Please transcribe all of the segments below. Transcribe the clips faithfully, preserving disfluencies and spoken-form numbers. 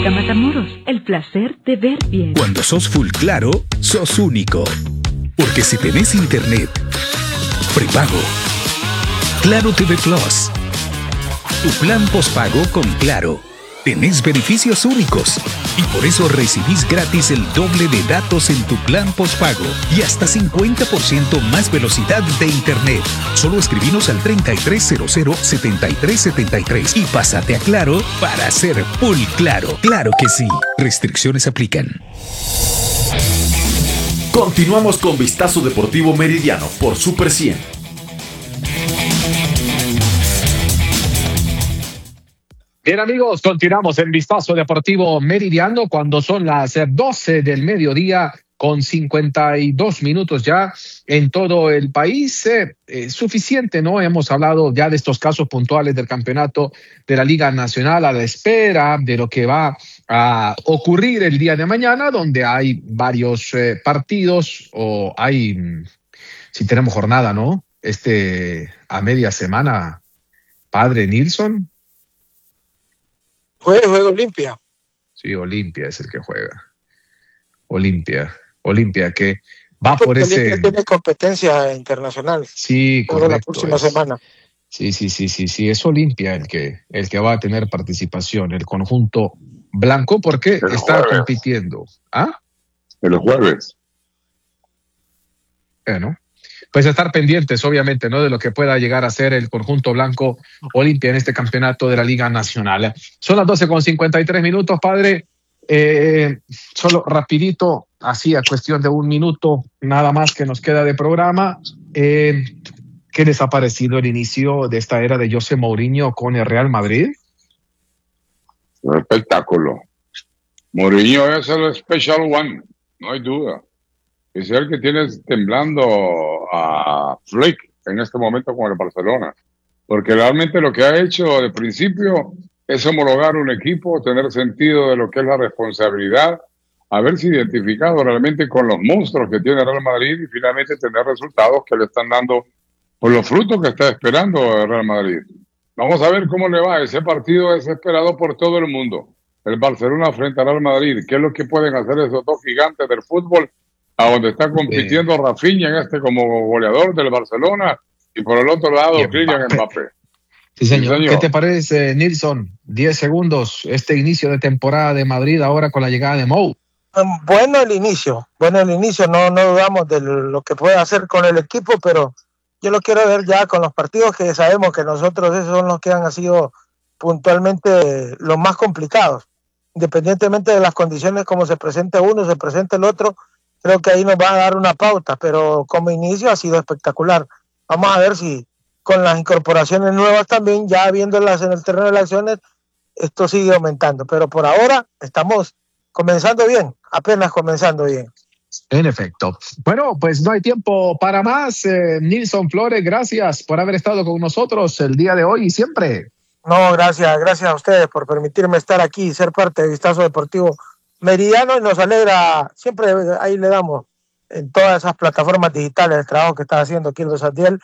Óptica Matamoros, el placer de ver bien. Cuando sos full claro, sos único. Porque si tenés internet, prepago, Claro T V Plus, tu plan postpago con Claro, tenés beneficios únicos. Y por eso recibís gratis el doble de datos en tu plan postpago y hasta cincuenta por ciento más velocidad de internet. Solo escribinos al treinta y tres cero cero, setenta y tres setenta y tres y pásate a Claro para ser full claro. Claro que sí. Restricciones aplican. Continuamos con Vistazo Deportivo Meridiano por Super cien. Bien, amigos, continuamos en Vistazo Deportivo Meridiano cuando son las doce del mediodía con cincuenta y dos minutos ya en todo el país. Eh, eh, suficiente, ¿no? Hemos hablado ya de estos casos puntuales del campeonato de la Liga Nacional a la espera de lo que va a ocurrir el día de mañana, donde hay varios eh, partidos o hay, si tenemos jornada, ¿no? Este, a media semana, padre Nilsson. Juega, juega Olimpia. Sí, Olimpia es el que juega. Olimpia, Olimpia que va por Olimpia ese... tiene competencia internacional. Sí, correcto. La próxima es... semana. Sí, sí, sí, sí, sí, es Olimpia el que, el que va a tener participación, el conjunto blanco, porque el está jueves. compitiendo. ¿Ah? El jueves. Bueno, pues estar pendientes, obviamente, ¿no? De lo que pueda llegar a ser el conjunto blanco Olimpia en este campeonato de la Liga Nacional. Son las doce con cincuenta y tres minutos, padre. Eh, solo rapidito, así a cuestión de un minuto, nada más que nos queda de programa. Eh, ¿Qué les ha parecido el inicio de esta era de José Mourinho con el Real Madrid? Un espectáculo. Mourinho es el special one, no hay duda. Es el que tiene temblando a Flick en este momento con el Barcelona. Porque realmente lo que ha hecho de principio es homologar un equipo, tener sentido de lo que es la responsabilidad, haberse identificado realmente con los monstruos que tiene el Real Madrid y finalmente tener resultados que le están dando por los frutos que está esperando el Real Madrid. Vamos a ver cómo le va. Ese partido es esperado por todo el mundo. El Barcelona frente al Real Madrid. ¿Qué es lo que pueden hacer esos dos gigantes del fútbol? A donde está compitiendo sí. Rafinha en este como goleador del Barcelona y por el otro lado Kylian Mbappé. Sí señor. sí, señor. ¿Qué te parece, Nilsson? Diez segundos, este inicio de temporada de Madrid ahora con la llegada de Mou. Bueno el inicio, bueno el inicio, no, no dudamos de lo que puede hacer con el equipo, pero yo lo quiero ver ya con los partidos que sabemos que nosotros esos son los que han sido puntualmente los más complicados. Independientemente de las condiciones como se presente uno, se presente el otro, creo que ahí nos va a dar una pauta, pero como inicio ha sido espectacular. Vamos a ver si con las incorporaciones nuevas también, ya viéndolas en el terreno de las acciones, esto sigue aumentando. Pero por ahora estamos comenzando bien, apenas comenzando bien. En efecto. Bueno, pues no hay tiempo para más. Eh, Nilsson Flores, gracias por haber estado con nosotros el día de hoy y siempre. No, gracias, gracias a ustedes por permitirme estar aquí y ser parte de Vistazo Deportivo Meridiano, y nos alegra, siempre ahí le damos en todas esas plataformas digitales el trabajo que está haciendo Kildo Satiel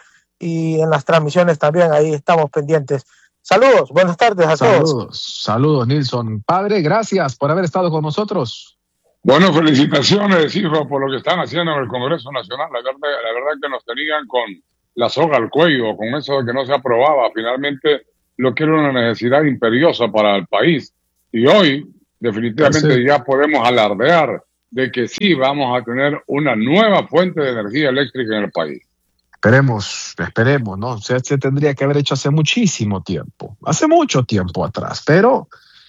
y en las transmisiones también, ahí estamos pendientes. Saludos, buenas tardes a saludos, todos. Saludos, Nilsson. Padre, gracias por haber estado con nosotros. Bueno, felicitaciones, hijo, por lo que están haciendo en el Congreso Nacional. La verdad, la verdad que nos tenían con la soga al cuello, con eso de que no se aprobaba. Finalmente, lo que era una necesidad imperiosa para el país. Y hoy, definitivamente sí. Ya podemos alardear de que sí vamos a tener una nueva fuente de energía eléctrica en el país. Esperemos, esperemos, ¿no? Se, se tendría que haber hecho hace muchísimo tiempo, hace mucho tiempo atrás, pero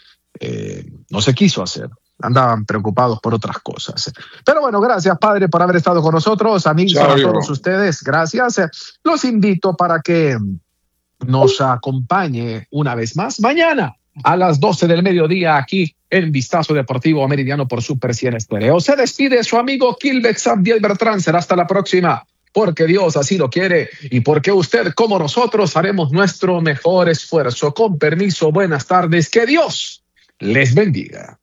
eh, no se quiso hacer. Andaban preocupados por otras cosas. Pero bueno, gracias, padre, por haber estado con nosotros. Amigos, a todos ustedes, gracias. Los invito para que nos acompañe una vez más mañana a las doce del mediodía aquí en Vistazo Deportivo Meridiano por Super cien Estéreo. Se despide su amigo Kilbex Abdiel Bertrán. Será hasta la próxima, porque Dios así lo quiere y porque usted, como nosotros, haremos nuestro mejor esfuerzo. Con permiso, buenas tardes. Que Dios les bendiga.